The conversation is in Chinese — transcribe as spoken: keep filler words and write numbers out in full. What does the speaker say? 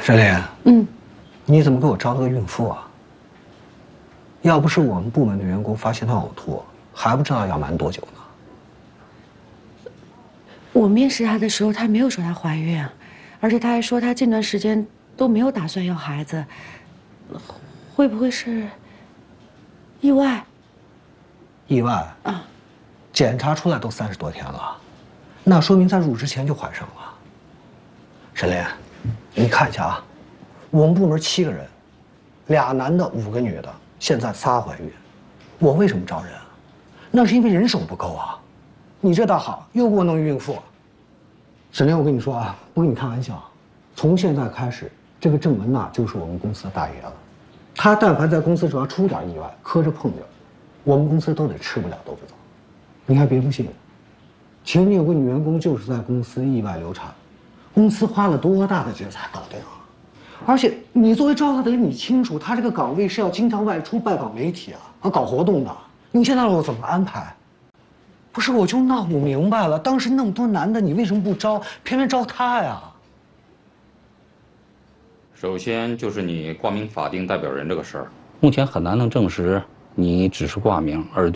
沈莲， 嗯， 你怎么给我招了个孕妇啊？要不是我们部门的员工发现她呕吐，还不知道要瞒多久呢。 我面试她的时候，她没有说她怀孕，而且她还说她近段时间都没有打算要孩子，会不会是意外？ 意外啊？检查出来都三十多天了，那说明在入职前就怀上了。沈莲，你看一下啊，我们部门七个人，俩男的，五个女的，现在仨怀孕，我为什么招人啊？那是因为人手不够啊。你这倒好，又给我弄孕妇。沈莲，我跟你说啊，不跟你开玩笑，从现在开始，这个郑文娜就是我们公司的大爷了。她但凡在公司只要出点意外，磕着碰着，我们公司都得吃不了兜着走。你还别不信，前面有个女员工就是在公司意外流产，公司花了多大的劲才搞定啊！而且你作为招她的人，你清楚她这个岗位是要经常外出拜访媒体啊，和搞活动的。你现在让我怎么安排？不是，我就闹不明白了，当时那么多男的，你为什么不招，偏偏招她呀？ 首先就是你挂名法定代表人这个事儿，目前很难能证实你只是挂名，而